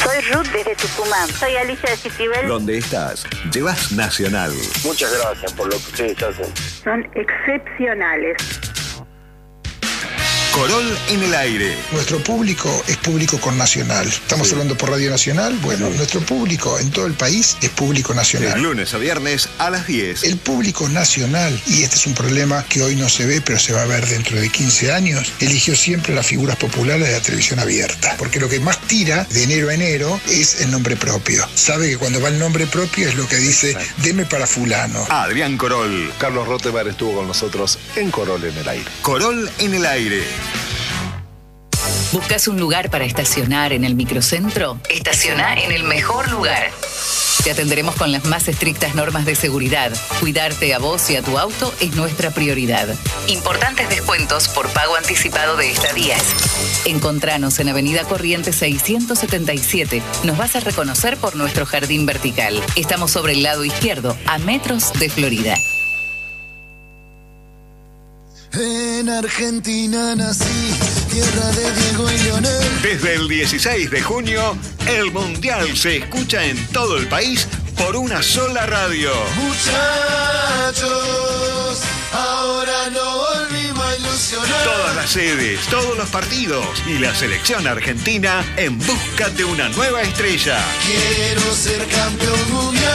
Soy Ruth desde Tucumán. Soy Alicia de Citibel. Donde estás, llevas Nacional. Muchas gracias por lo que ustedes hacen. Son excepcionales. Corol en el aire. Nuestro público es público con Nacional. Estamos hablando por Radio Nacional. Bueno, nuestro público en todo el país es público nacional. De lunes a viernes a las 10. El público nacional, y este es un problema que hoy no se ve, pero se va a ver dentro de 15 años, eligió siempre las figuras populares de la televisión abierta. Porque lo que más tira de enero a enero es el nombre propio. Sabe que cuando va el nombre propio es lo que dice, deme para fulano. Adrián Corol. Carlos Rottenberg estuvo con nosotros en Corol en el aire. Corol en el aire. ¿Buscas un lugar para estacionar en el microcentro? Estaciona en el mejor lugar. Te atenderemos con las más estrictas normas de seguridad. Cuidarte a vos y a tu auto es nuestra prioridad. Importantes descuentos por pago anticipado de estadías. Encontranos en Avenida Corrientes 677. Nos vas a reconocer por nuestro jardín vertical. Estamos sobre el lado izquierdo, a metros de Florida. En Argentina nací, tierra de Diego y Lionel. Desde el 16 de junio, el Mundial se escucha en todo el país por una sola radio. Muchachos, ahora no volvimos a ilusionar. Todas las sedes, todos los partidos y la selección argentina en busca de una nueva estrella. Quiero ser campeón mundial.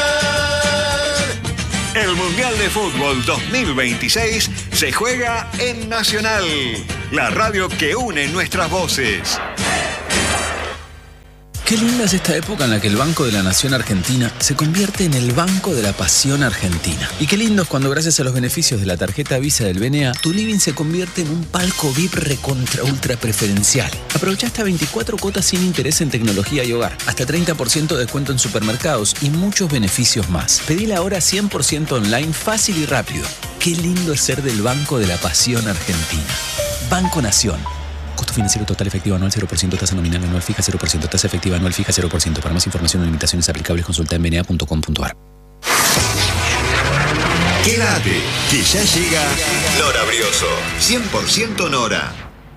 El Mundial de Fútbol 2026 se juega en Nacional, la radio que une nuestras voces. Qué linda es esta época en la que el Banco de la Nación Argentina se convierte en el Banco de la Pasión Argentina. Y qué lindo es cuando, gracias a los beneficios de la tarjeta Visa del BNA, tu living se convierte en un palco VIP recontra ultra preferencial. Aprovecha hasta 24 cuotas sin interés en tecnología y hogar, hasta 30% de descuento en supermercados y muchos beneficios más. Pedila ahora 100% online, fácil y rápido. Qué lindo es ser del Banco de la Pasión Argentina. Banco Nación. Costo financiero total efectivo anual 0%, tasa nominal anual fija 0%, tasa efectiva anual fija 0%. Para más información o limitaciones aplicables, consulta en bna.com.ar. Quédate, que ya llega Nora Brioso. 100% Nora.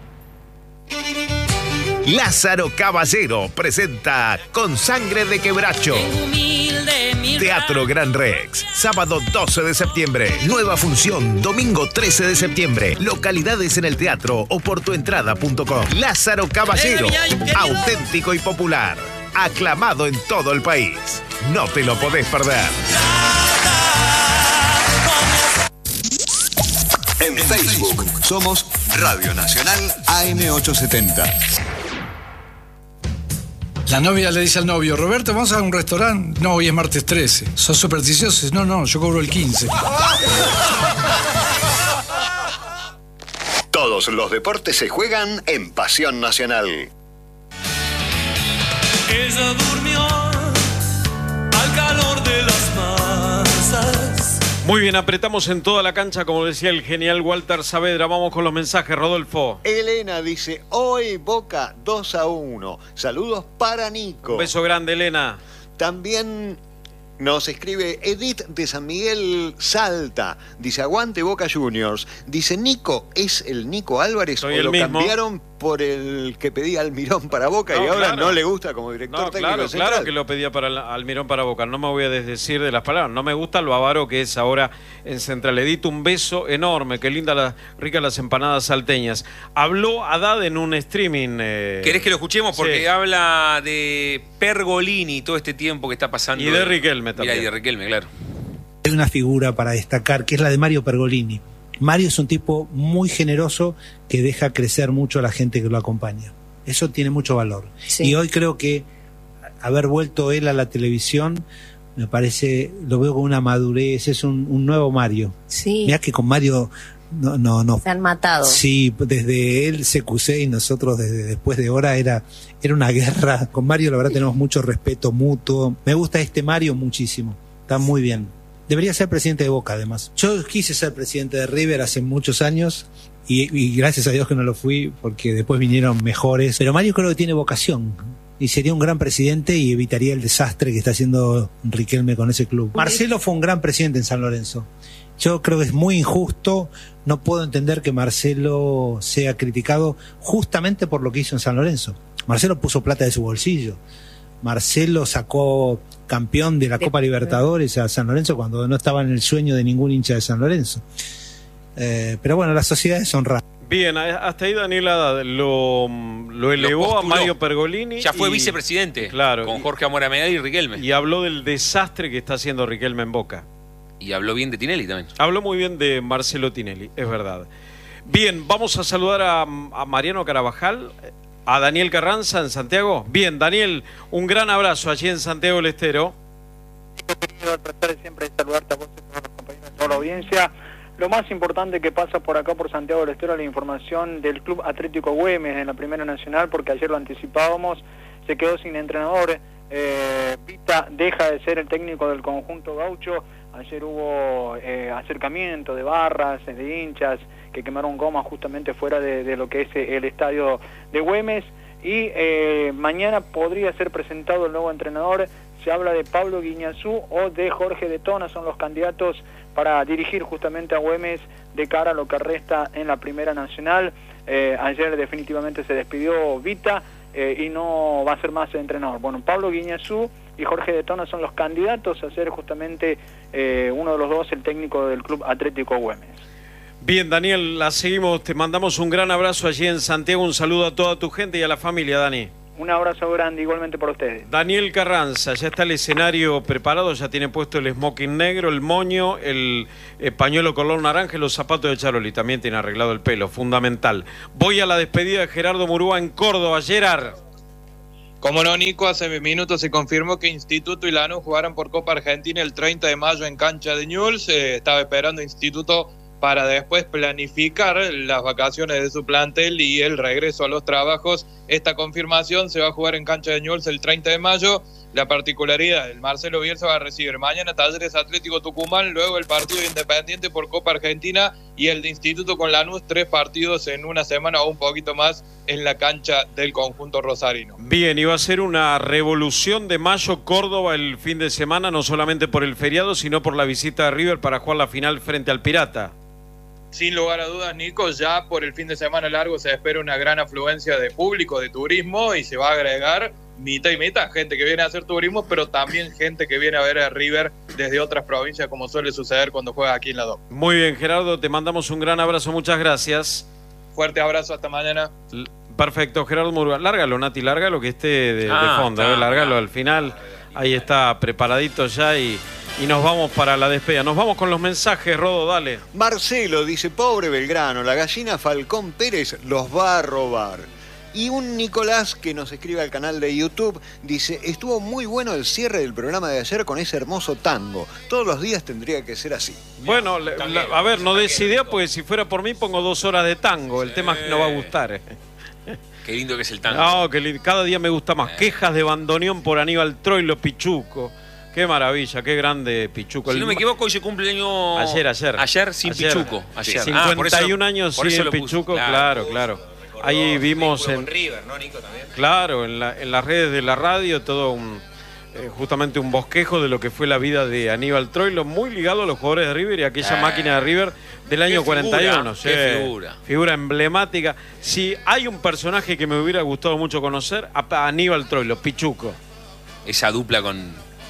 Lázaro Caballero presenta Con Sangre de Quebracho. Teatro Gran Rex, sábado 12 de septiembre. Nueva función, domingo 13 de septiembre. Localidades en el teatro o por tuentrada.com. Lázaro Caballero, auténtico y popular. Aclamado en todo el país. No te lo podés perder. En Facebook somos Radio Nacional AM870. La novia le dice al novio, Roberto, ¿vamos a un restaurante? No, hoy es martes 13. ¿Sos supersticioso? No, yo cobro el 15. Todos los deportes se juegan en Pasión Nacional. Ella durmió al calor de las masas. Muy bien, apretamos en toda la cancha, como decía el genial Walter Saavedra. Vamos con los mensajes, Rodolfo. Elena dice, hoy Boca 2-1. Saludos para Nico. Un beso grande, Elena. También nos escribe Edith de San Miguel Salta. Dice, aguante Boca Juniors. Dice, Nico, ¿es el Nico Álvarez Soy o el lo mismo. Cambiaron por el que pedía Almirón para Boca y ahora no le gusta como director técnico central? Claro que lo pedía para Almirón para Boca. No me voy a desdecir de las palabras. No me gusta lo avaro que es ahora en Central. Edith, un beso enorme. Qué linda, ricas las empanadas salteñas. Habló Haddad en un streaming. ¿Querés que lo escuchemos? Porque sí. Habla de Pergolini todo este tiempo que está pasando. Y de Riquelme también. Mirá, y de Riquelme, claro. Hay una figura para destacar que es la de Mario Pergolini. Mario es un tipo muy generoso que deja crecer mucho a la gente que lo acompaña. Eso tiene mucho valor. Sí. Y hoy creo que haber vuelto él a la televisión, me parece, lo veo con una madurez, es un nuevo Mario. Sí. Mirá que con Mario no. Se han matado. Sí, desde él CQC y nosotros desde después de hora era una guerra. Con Mario la verdad tenemos mucho respeto mutuo. Me gusta este Mario muchísimo. Está muy bien. Debería ser presidente de Boca, además. Yo quise ser presidente de River hace muchos años y gracias a Dios que no lo fui porque después vinieron mejores. Pero Mario creo que tiene vocación y sería un gran presidente y evitaría el desastre que está haciendo Riquelme con ese club. Marcelo fue un gran presidente en San Lorenzo. Yo creo que es muy injusto, no puedo entender que Marcelo sea criticado justamente por lo que hizo en San Lorenzo. Marcelo puso plata de su bolsillo. Marcelo sacó campeón de la Copa Libertadores a San Lorenzo cuando no estaba en el sueño de ningún hincha de San Lorenzo. Pero bueno, las sociedades son raras. Bien, hasta ahí Daniel Haddad lo elevó a Mario Pergolini. Ya fue vicepresidente, claro, con Jorge Amora Medal y Riquelme. Y habló del desastre que está haciendo Riquelme en Boca. Y habló bien de Tinelli también. Habló muy bien de Marcelo Tinelli, es verdad. Bien, vamos a saludar a Mariano Carabajal, a Daniel Carranza en Santiago. Bien, Daniel, un gran abrazo allí en Santiago del Estero. El placer es siempre saludarte a vos y a todos los compañeros de toda la audiencia. Lo más importante que pasa por acá, por Santiago del Estero, es la información del Club Atlético Güemes en la Primera Nacional, porque ayer lo anticipábamos, se quedó sin entrenador. Vita deja de ser el técnico del conjunto gaucho. Ayer hubo acercamiento de barras, de hinchas, que quemaron goma justamente fuera de lo que es el estadio de Güemes. Y mañana podría ser presentado el nuevo entrenador. Se habla de Pablo Guiñazú o de Jorge de Tona, son los candidatos para dirigir justamente a Güemes de cara a lo que resta en la Primera Nacional. Ayer definitivamente se despidió Vita y no va a ser más el entrenador. Bueno, Pablo Guiñazú y Jorge de Tona son los candidatos a ser justamente uno de los dos el técnico del Club Atlético Güemes. Bien, Daniel, la seguimos, te mandamos un gran abrazo allí en Santiago, un saludo a toda tu gente y a la familia, Dani. Un abrazo grande igualmente para ustedes. Daniel Carranza, ya está el escenario preparado, ya tiene puesto el smoking negro, el moño, el pañuelo color naranja y los zapatos de charol, y también tiene arreglado el pelo, fundamental. Voy a la despedida de Gerardo Murúa en Córdoba. Gerard. Como no, Nico, hace minutos se confirmó que Instituto y Lanús jugarán por Copa Argentina el 30 de mayo en cancha de Newell's. Estaba esperando Instituto para después planificar las vacaciones de su plantel y el regreso a los trabajos. Esta confirmación se va a jugar en cancha de Newell's el 30 de mayo. La particularidad, el Marcelo Bielsa va a recibir mañana Talleres Atlético Tucumán, luego el partido de Independiente por Copa Argentina y el de Instituto con Lanús, 3 partidos en una semana o un poquito más en la cancha del conjunto rosarino. Bien, y va a ser una revolución de mayo Córdoba el fin de semana, no solamente por el feriado, sino por la visita de River para jugar la final frente al Pirata. Sin lugar a dudas, Nico, ya por el fin de semana largo se espera una gran afluencia de público, de turismo, y se va a agregar mitad y mitad, gente que viene a hacer turismo, pero también gente que viene a ver a River desde otras provincias, como suele suceder cuando juega aquí en la DOC. Muy bien, Gerardo, te mandamos un gran abrazo, muchas gracias. Fuerte abrazo, hasta mañana. Perfecto, Gerardo Murúa. Lárgalo, Nati, lárgalo que esté de fondo, lárgalo al final. Ahí está, preparadito ya y nos vamos para la despedida. Nos vamos con los mensajes, Rodo, dale. Marcelo dice, pobre Belgrano, la gallina Falcón Pérez los va a robar. Y un Nicolás que nos escribe al canal de YouTube dice, estuvo muy bueno el cierre del programa de ayer con ese hermoso tango. Todos los días tendría que ser así. Bueno, a ver, no des idea, porque si fuera por mí pongo 2 horas de tango. El tema es que no va a gustar. Qué lindo que es el tango. No, cada día me gusta más. Quejas de bandoneón por Aníbal Troilo Pichuco. Qué maravilla, qué grande Pichuco. Si no me equivoco, hoy se cumple el año... Ayer sin Pichuco. Ayer. 51 años sin Pichuco, claro. Ahí vimos en River, ¿no, Nico? También. Claro, en las redes de la radio, todo justamente un bosquejo de lo que fue la vida de Aníbal Troilo, muy ligado a los jugadores de River y a aquella máquina de River del año 41. Figura emblemática. Si hay un personaje que me hubiera gustado mucho conocer, a Aníbal Troilo, Pichuco. Esa dupla con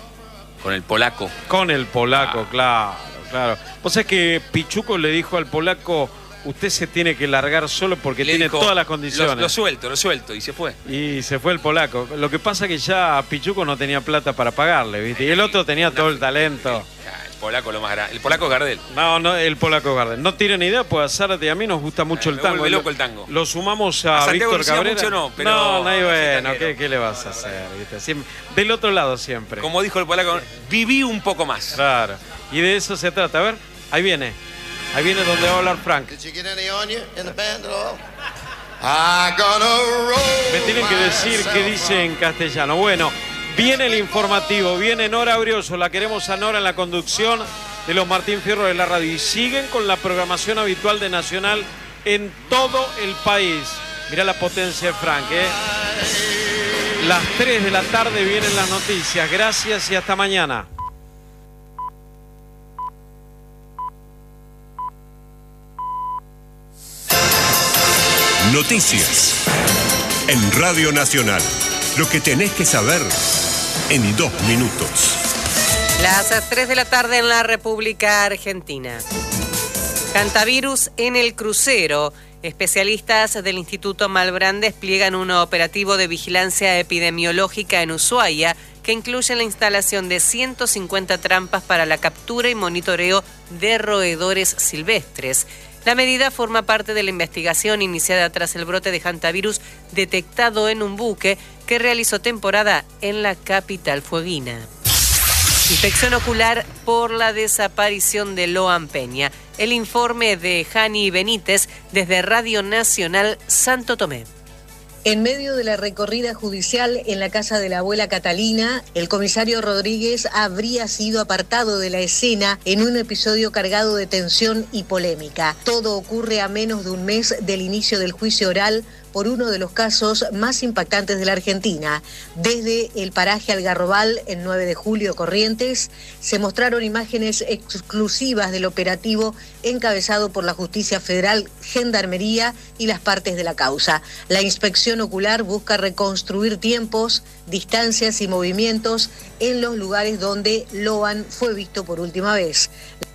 el polaco. Con el polaco, claro. Vos sabés que Pichuco le dijo al polaco, usted se tiene que largar solo porque tiene dijo, todas las condiciones. Lo suelto, y se fue. Y se fue el polaco. Lo que pasa es que ya Pichuco no tenía plata para pagarle, ¿viste? Y el otro tenía todo el talento. El polaco lo más grande. El polaco Gardel. No, el polaco Gardel. No tienen idea, pues a Zárate y a mí nos gusta mucho el tango. Me vuelve loco el tango. Lo sumamos a Víctor Cabrera. Mucho no, pero no, bueno, ¿qué le vas a hacer? ¿Viste? Siempre, del otro lado siempre. Como dijo el polaco, viví un poco más. Claro. Y de eso se trata. A ver, ahí viene donde va a hablar Frank. Me tienen que decir qué dice en castellano. Bueno, viene el informativo, viene Nora Brioso, la queremos a Nora en la conducción de los Martín Fierro de la radio. Y siguen con la programación habitual de Nacional en todo el país. Mirá la potencia de Frank, Las 3 de la tarde vienen las noticias. Gracias y hasta mañana. Noticias en Radio Nacional. Lo que tenés que saber en 2 minutos. Las 3 de la tarde en la República Argentina. Hantavirus en el crucero. Especialistas del Instituto Malbrán despliegan un operativo de vigilancia epidemiológica en Ushuaia que incluye la instalación de 150 trampas para la captura y monitoreo de roedores silvestres. La medida forma parte de la investigación iniciada tras el brote de hantavirus detectado en un buque que realizó temporada en la capital fueguina. Inspección ocular por la desaparición de Loan Peña. El informe de Jani Benítez desde Radio Nacional Santo Tomé. En medio de la recorrida judicial en la casa de la abuela Catalina, el comisario Rodríguez habría sido apartado de la escena en un episodio cargado de tensión y polémica. Todo ocurre a menos de un mes del inicio del juicio oral por uno de los casos más impactantes de la Argentina. Desde el paraje Algarrobal, en 9 de julio, Corrientes, se mostraron imágenes exclusivas del operativo encabezado por la Justicia Federal, Gendarmería y las partes de la causa. La inspección ocular busca reconstruir tiempos, distancias y movimientos en los lugares donde Loan fue visto por última vez.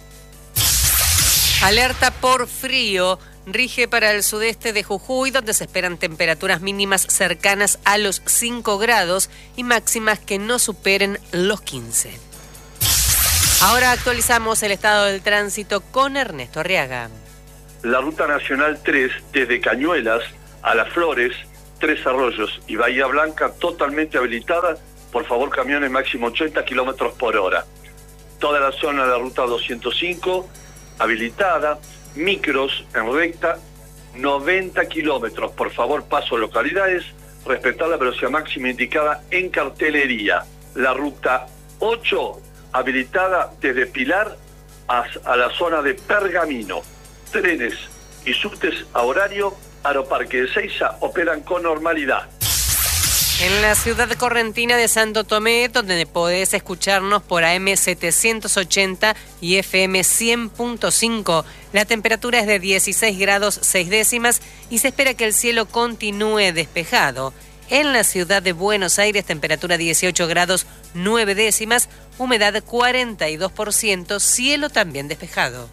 Alerta por frío rige para el sudeste de Jujuy, donde se esperan temperaturas mínimas cercanas a los 5 grados y máximas que no superen los 15. Ahora actualizamos el estado del tránsito con Ernesto Arriaga. La ruta nacional 3 desde Cañuelas a Las Flores, Tres Arroyos y Bahía Blanca totalmente habilitada. Por favor, camiones máximo 80 kilómetros por hora. Toda la zona de la ruta 205 habilitada. Micros en recta 90 kilómetros. Por favor, paso localidades, respetar la velocidad máxima indicada en cartelería. La ruta 8 habilitada desde Pilar a la zona de Pergamino. Trenes y subtes a horario. Aeroparque de Ezeiza operan con normalidad. En la ciudad correntina de Santo Tomé, donde podés escucharnos por AM 780 y FM 100.5, la temperatura es de 16 grados 6 décimas y se espera que el cielo continúe despejado. En la ciudad de Buenos Aires, temperatura 18 grados 9 décimas, humedad 42%, cielo también despejado.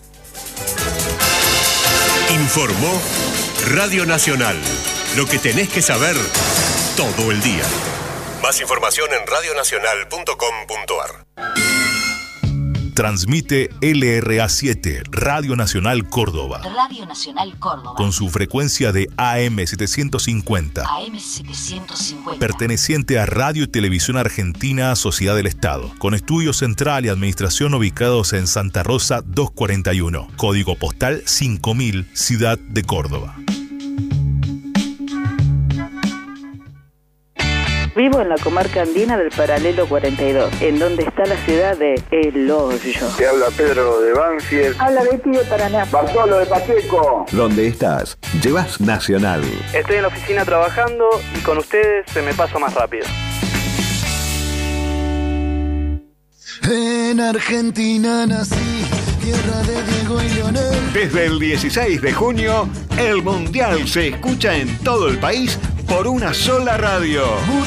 Informó Radio Nacional. Lo que tenés que saber todo el día. Más información en radionacional.com.ar. Transmite LRA7, Radio Nacional Córdoba. Radio Nacional Córdoba. Con su frecuencia de AM 750. AM 750. Perteneciente a Radio y Televisión Argentina, Sociedad del Estado. Con estudio central y administración ubicados en Santa Rosa 241. Código postal 5000, Ciudad de Córdoba. Vivo en la comarca andina del Paralelo 42, en donde está la ciudad de El Hoyo. Te habla Pedro de Banfield. Habla Betty de Paraná. Bartolo de Pacheco. ¿Dónde estás? Llevas Nacional. Estoy en la oficina trabajando y con ustedes se me pasa más rápido. En Argentina nací, tierra de Diego y Leonel. Desde el 16 de junio, el Mundial se escucha en todo el país por una sola radio.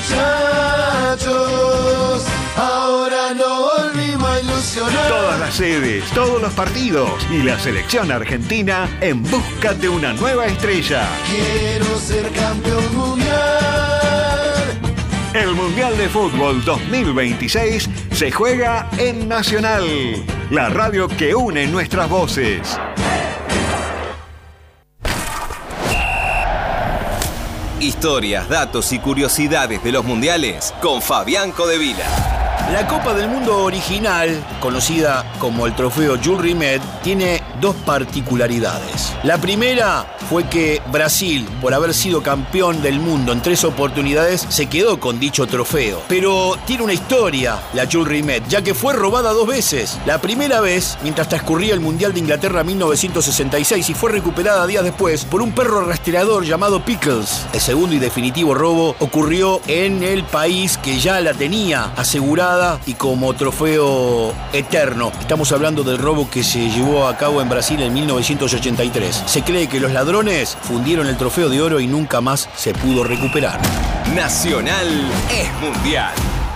Muchachos, ahora no volvimos a ilusionar. Todas las sedes, todos los partidos y la selección argentina en busca de una nueva estrella. Quiero ser campeón mundial. El Mundial de Fútbol 2026 se juega en Nacional, la radio que une nuestras voces. Historias, datos y curiosidades de los mundiales con Fabián Codevila. La Copa del Mundo original, conocida como el trofeo Jules Rimet, tiene dos particularidades. La primera fue que Brasil, por haber sido campeón del mundo en 3 oportunidades, se quedó con dicho trofeo. Pero tiene una historia, la Jules Rimet, ya que fue robada 2 veces. La primera vez, mientras transcurría el Mundial de Inglaterra 1966, y fue recuperada días después por un perro rastreador llamado Pickles. El segundo y definitivo robo ocurrió en el país que ya la tenía asegurada recuperada y como trofeo eterno. Estamos hablando del robo que se llevó a cabo en Brasil en 1983. Se cree que los ladrones fundieron el trofeo de oro y nunca más se pudo recuperar. Nacional es mundial.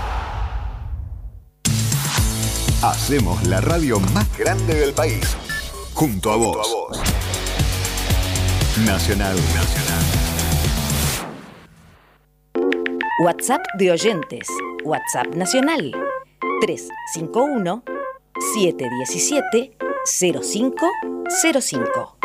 Hacemos la radio más grande del país. Junto a vos. Nacional. WhatsApp de oyentes. WhatsApp nacional. 351-717-0505.